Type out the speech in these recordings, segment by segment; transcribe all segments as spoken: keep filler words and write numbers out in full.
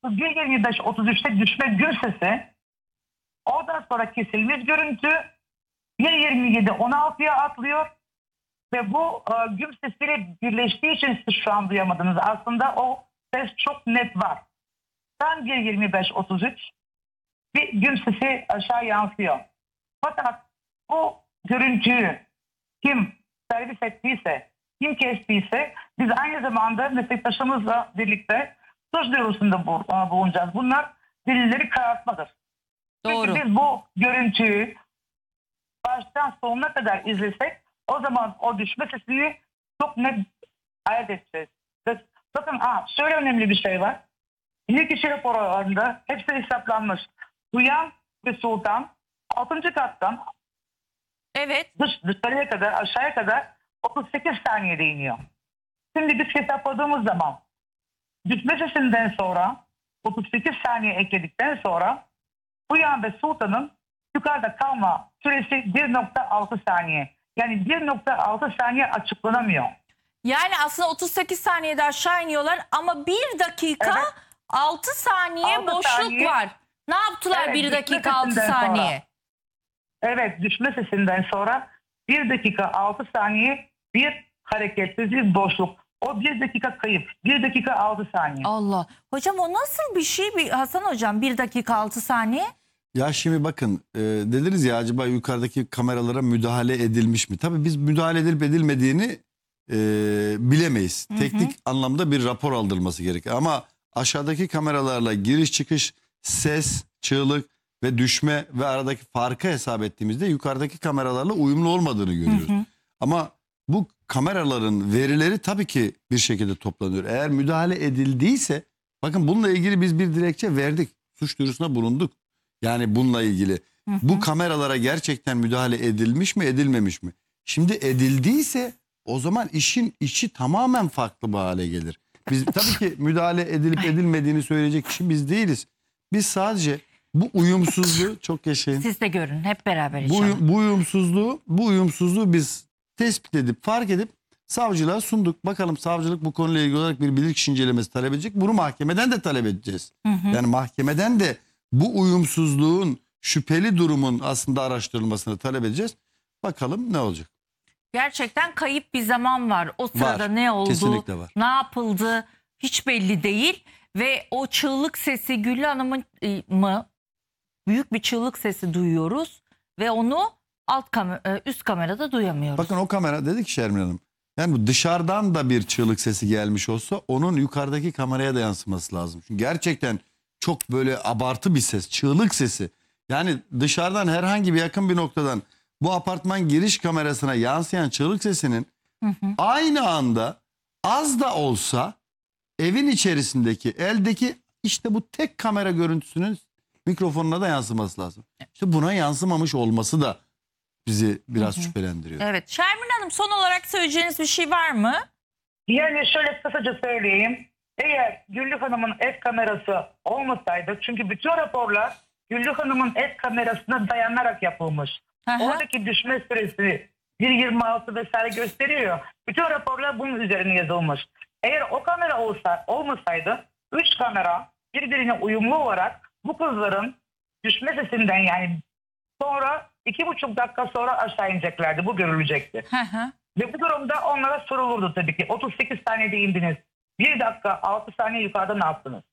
bir yirmi beş otuz üçte düşme güm sesi, oradan sonra kesilmiş görüntü bir yirmi yedi on altıya atlıyor ve bu e, güm sesiyle birleştiği için siz şu an duyamadınız. Aslında o ses çok net var. Tam bir yirmi beş otuz üç bir güm sesi aşağı yansıyor. Fakat bu görüntüyü kim servis ettiyse, kim kestiyse biz aynı zamanda meslektaşımızla birlikte suç duyurusunda bulunacağız. Bunlar delilleri karartmadır. Doğru. Çünkü biz bu görüntüyü baştan sonuna kadar izlesek o zaman o düşme sesini çok net ayırt edeceğiz. Bakın aa, şöyle önemli bir şey var. İlk kişi raporlarında hepsi hesaplanmış. Uyan ve Sultan altıncı kattan Evet. dış, dışarıya kadar aşağıya kadar otuz sekiz saniyede iniyor. Şimdi biz hesapladığımız zaman düşme sesinden sonra otuz sekiz saniye ekledikten sonra Uyan ve Sultan'ın yukarıda kalma süresi bir nokta altı saniye. Yani bir nokta altı saniye açıklanamıyor. Yani aslında otuz sekiz saniyede aşağı iniyorlar ama bir dakika Evet. altı saniye altı boşluk saniye. var. Ne yaptılar Evet, bir düşme dakika altı sesinden saniye? sonra. Evet, düşme sesinden sonra bir dakika altı saniye bir hareketsiz bir boşluk. O bir dakika kayıp. bir dakika altı saniye. Allah. Hocam o nasıl bir şey bir Hasan hocam bir dakika altı saniye? Ya şimdi bakın e, dediniz ya acaba yukarıdaki kameralara müdahale edilmiş mi? Tabii biz müdahale edilip edilmediğini e, bilemeyiz. Hı hı. Teknik anlamda bir rapor aldırılması gerekiyor. Ama aşağıdaki kameralarla giriş çıkış, ses, çığlık ve düşme ve aradaki farkı hesap ettiğimizde yukarıdaki kameralarla uyumlu olmadığını görüyoruz. Hı hı. Ama bu kameraların verileri tabii ki bir şekilde toplanıyor. Eğer müdahale edildiyse bakın bununla ilgili biz bir dilekçe verdik. Suç duyurusuna bulunduk. Yani bununla ilgili. Hı hı. Bu kameralara gerçekten müdahale edilmiş mi edilmemiş mi? Şimdi edildiyse o zaman işin içi tamamen farklı bir hale gelir. Biz tabii ki müdahale edilip edilmediğini söyleyecek kişi biz değiliz. Biz sadece bu uyumsuzluğu çok yaşayın. Siz de görün hep beraber Bu, inşallah. bu uyumsuzluğu, bu uyumsuzluğu biz tespit edip fark edip savcılığa sunduk. Bakalım savcılık bu konuyla ilgili olarak bir bilirkişi incelemesi talep edecek. Bunu mahkemeden de talep edeceğiz. Hı hı. Yani mahkemeden de bu uyumsuzluğun, şüpheli durumun aslında araştırılmasını talep edeceğiz. Bakalım ne olacak? Gerçekten kayıp bir zaman var. O sırada Var, ne oldu, kesinlikle var. ne yapıldı hiç belli değil. Ve o çığlık sesi Güllü Hanım'ın e, mı büyük bir çığlık sesi duyuyoruz. Ve onu alt kam üst kamerada duyamıyoruz. Bakın o kamera dedi ki Şermin Hanım. Yani bu dışarıdan da bir çığlık sesi gelmiş olsa onun yukarıdaki kameraya da yansıması lazım. Çünkü gerçekten çok böyle abartı bir ses, çığlık sesi. Yani dışarıdan herhangi bir yakın bir noktadan bu apartman giriş kamerasına yansıyan çığlık sesinin Hı hı. aynı anda az da olsa evin içerisindeki eldeki işte bu tek kamera görüntüsünün mikrofonuna da yansıması lazım. İşte buna yansımamış olması da bizi biraz Hı hı. şüphelendiriyor. Evet. Şermin Hanım son olarak söyleyeceğiniz bir şey var mı? Yani şöyle kısaca söyleyeyim. Eğer Güllü Hanım'ın ev kamerası olmasaydı, çünkü bütün raporlar Güllü Hanım'ın ev kamerasına dayanarak yapılmış. Hı hı. Oradaki düşme süresi bir yirmi altı vesaire gösteriyor. Bütün raporlar bunun üzerine yazılmış. Eğer o kamera olsa, olmasaydı üç kamera birbirine uyumlu olarak bu kızların düşme sesinden yani sonra iki buçuk dakika sonra aşağı ineceklerdi. Bu görülecekti. Hı hı. Ve bu durumda onlara sorulurdu tabii ki. otuz sekiz saniyede indiniz. bir dakika altı saniye yukarıda ne yaptınız?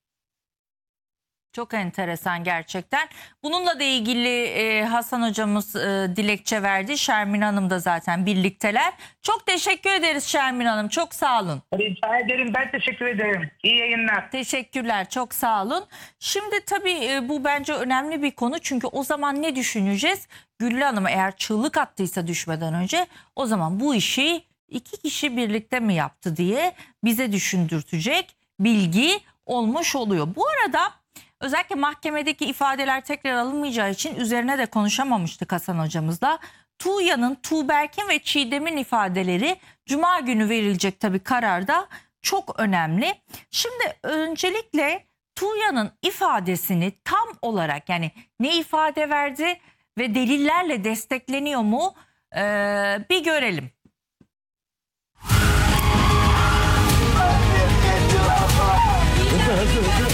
Çok enteresan gerçekten. Bununla da ilgili e, Hasan hocamız e, dilekçe verdi. Şermin Hanım da zaten birlikteler. Çok teşekkür ederiz Şermin Hanım. Çok sağ olun. Rica ederim. Ben teşekkür ederim. İyi yayınlar. Teşekkürler. Çok sağ olun. Şimdi tabii e, bu bence önemli bir konu. Çünkü o zaman ne düşüneceğiz? Güllü Hanım eğer çığlık attıysa düşmeden önce o zaman bu işi iki kişi birlikte mi yaptı diye bize düşündürtecek bilgi olmuş oluyor. Bu arada özellikle mahkemedeki ifadeler tekrar alınmayacağı için üzerine de konuşamamıştık Hasan hocamızla. Tuğya'nın, Tuğberk'in ve Çiğdem'in ifadeleri Cuma günü verilecek tabii kararda çok önemli. Şimdi öncelikle Tuğya'nın ifadesini tam olarak yani ne ifade verdi ve delillerle destekleniyor mu ee, bir görelim. Hızlı hızlı hızlı.